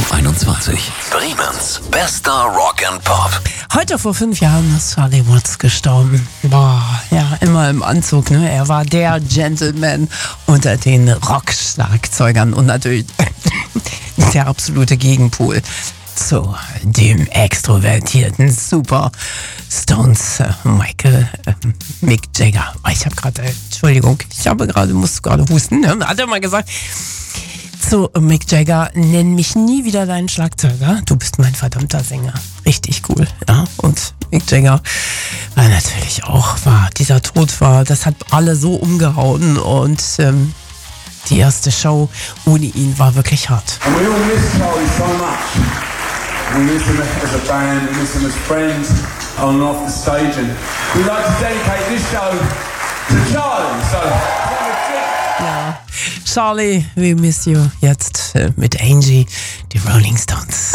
21. Bremens bester Rock and Pop. Heute vor 5 Jahren ist Charlie Watts gestorben. Boah, ja, immer im Anzug, ne? Er war der Gentleman unter den Rock-Schlagzeugern und natürlich der absolute Gegenpol zu dem extrovertierten Super-Stones Mick Jagger. Musste gerade husten, ne? Hat er mal gesagt. So, Mick Jagger, nenn mich nie wieder deinen Schlagzeuger. Du bist mein verdammter Sänger. Richtig cool, ja. Und Mick Jagger war natürlich auch, das hat alle so umgehauen und die erste Show ohne ihn war wirklich hart. And we all miss Charlie so much. We miss him as a band, we miss him as friends on and off the stage, and we'd like to dedicate this show to Charlie. So, ja, Charlie, we miss you. Jetzt mit Angie, die Rolling Stones.